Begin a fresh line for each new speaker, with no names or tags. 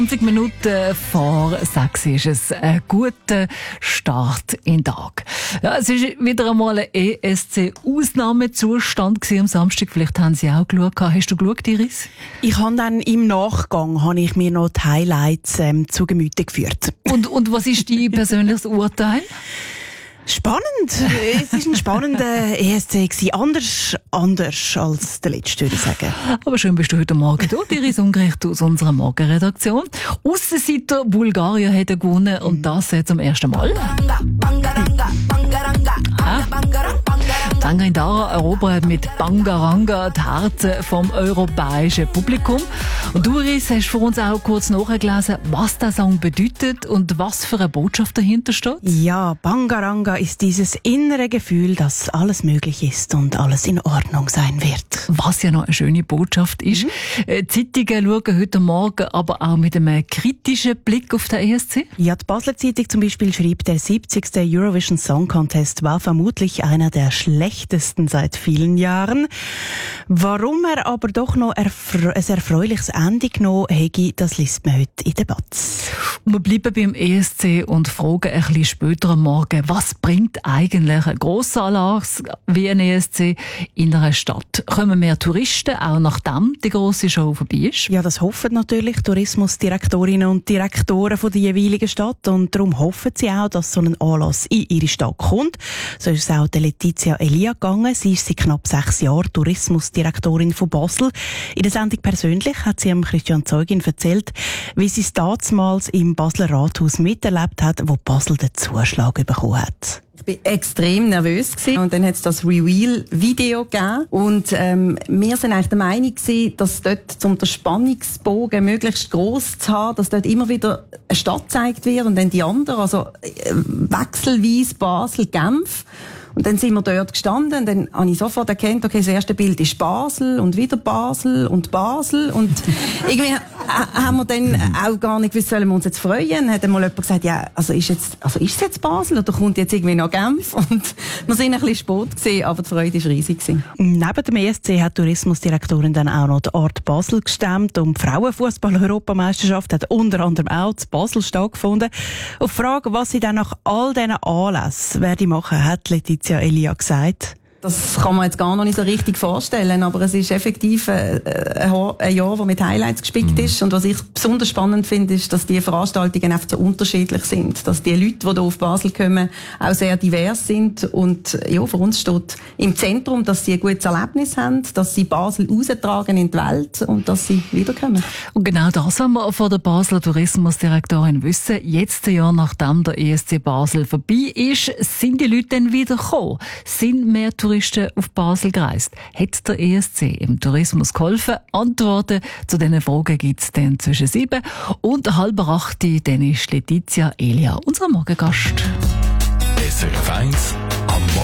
20 Minuten vor 6 ist es ein guter Start in den Tag. Ja, es ist wieder einmal ein ESC-Ausnahmezustand am Samstag. Vielleicht haben Sie auch geschaut. Hast du geschaut, Iris?
Ich habe dann im Nachgang mir noch die Highlights zu Gemüte geführt.
Und was ist dein persönliches Urteil?
Spannend. Es ist ein spannender ESC gewesen. Anders als der letzte, würde ich sagen.
Aber schön bist du heute Morgen da, Iris Ungericht aus unserer Morgenredaktion. Aussenseiter Bulgarien hat gewonnen und das zum ersten Mal. Tangarindara erobert mit Bangaranga die Herzen vom europäischen Publikum. Und du, Iris, hast für uns auch kurz nachgelesen, was der Song bedeutet und was für eine Botschaft dahinter steht.
Ja, Bangaranga ist dieses innere Gefühl, dass alles möglich ist und alles in Ordnung sein wird.
Was ja noch eine schöne Botschaft ist. Zeitungen schauen heute Morgen aber auch mit einem kritischen Blick auf den ESC.
Ja, die Basler Zeitung zum Beispiel schreibt, der 70. Eurovision Song Contest war vermutlich einer der schlechtesten seit vielen Jahren. Warum er aber doch noch ein erfreuliches Ende genommen hätte, das liest man heute in der Batz.
Wir bleiben beim ESC und fragen ein bisschen später am Morgen, was bringt eigentlich ein grosser Anlass wie ein ESC in einer Stadt? Kommen mehr Touristen, auch nachdem die grosse Show vorbei ist?
Ja, das hoffen natürlich Tourismusdirektorinnen und Direktoren von der jeweiligen Stadt und darum hoffen sie auch, dass so ein Anlass in ihre Stadt kommt. So ist es auch der Letizia Elia gegangen. Sie ist seit knapp 6 Jahren Tourismusdirektorin von Basel. In der Sendung persönlich hat sie Christian Zeugin erzählt, wie sie es damals im Basler Rathaus miterlebt hat, wo Basel den Zuschlag bekommen hat.
Ich war extrem nervös und dann hat es das Reveal-Video gegeben und wir sind eigentlich der Meinung gewesen, dass dort, um den Spannungsbogen möglichst gross zu haben, dass dort immer wieder eine Stadt gezeigt wird und dann die andere, also wechselweise Basel, Genf. Und dann sind wir dort gestanden und dann habe ich sofort erkannt, okay, das erste Bild ist Basel und wieder Basel und Basel und irgendwie haben wir dann auch gar nicht gewusst, sollen wir uns jetzt freuen. Dann hat einmal jemand gesagt, ja, ist es jetzt Basel oder kommt jetzt irgendwie noch Genf? Und wir sind ein bisschen spät gewesen, aber die Freude war riesig gewesen.
Neben dem ESC hat die Tourismusdirektorin dann auch noch die Art Basel gestemmt und die Frauenfußball-Europameisterschaft hat unter anderem auch in Basel stattgefunden. Auf die Frage, was sie dann nach all diesen Anlässen werde machen, hat Letizia Elia gesagt.
Das kann man jetzt gar noch nicht so richtig vorstellen, aber es ist effektiv ein Jahr, das mit Highlights gespickt ist. Und was ich besonders spannend finde, ist, dass die Veranstaltungen einfach so unterschiedlich sind. Dass die Leute, die hier auf Basel kommen, auch sehr divers sind. Und ja, für uns steht im Zentrum, dass sie ein gutes Erlebnis haben, dass sie Basel raustragen in die Welt und dass sie wiederkommen.
Und genau das haben wir von der Basler Tourismusdirektorin wissen. Jetzt, ein Jahr nachdem der ESC Basel vorbei ist, sind die Leute dann wieder gekommen. Sind mehr Touristen auf Basel gereist? Hat der ESC im Tourismus geholfen? Antworten zu diesen Fragen gibt es dann zwischen 7 und 7:30. Dann ist Letizia Elia unser Morgengast.
SRF 1 am Morgen.